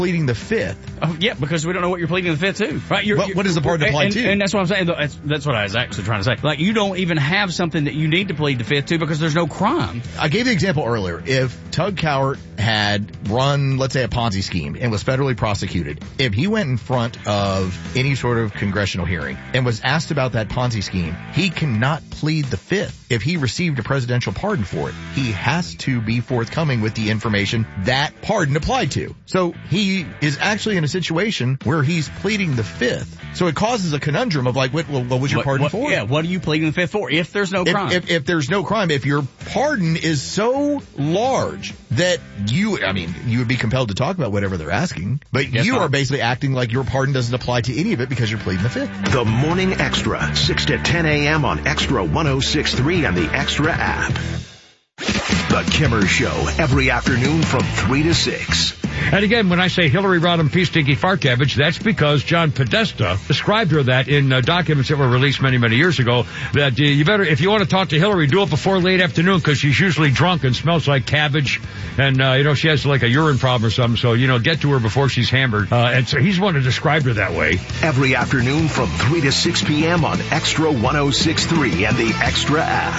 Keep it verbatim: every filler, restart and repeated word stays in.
pleading the fifth. Oh, yeah, because we don't know what you're pleading the fifth to. Right? You're, what, you're, what is the pardon apply and, to? And that's what I'm saying. That's, that's what I was actually trying to say. Like, you don't even have something that you need to plead the fifth to because there's no crime. I gave the example earlier. If Tug Cowart had run, let's say, a Ponzi scheme and was federally prosecuted, if he went in front of any sort of congressional hearing and was asked about that Ponzi scheme, he cannot plead the fifth. If he received a presidential pardon for it, he has to be forthcoming with the information that pardon applied to. So he is actually in a situation where he's pleading the fifth. So it causes a conundrum of like, what, what was your what, pardon what, for? Yeah, what are you pleading the fifth for if there's no if, crime? If, if there's no crime, if your pardon is so large that you, I mean, you would be compelled to talk about whatever they're asking, but Yes, you not. are basically acting like your pardon doesn't apply to any of it because you're pleading the fifth. The Morning Extra, six to ten a.m. on Extra one oh six point three and the Extra app. The Kimmer Show, every afternoon from three to six. And again, when I say Hillary Rodham Pea Stinky Fart Cabbage, that's because John Podesta described her that in uh, documents that were released many, many years ago, that uh, you better, if you want to talk to Hillary, do it before late afternoon because she's usually drunk and smells like cabbage. And, uh, you know, she has like a urine problem or something. So, you know, get to her before she's hammered. Uh, and so he's one who described her that way. Every afternoon from three to six p.m. on Extra one oh six point three and the Extra app.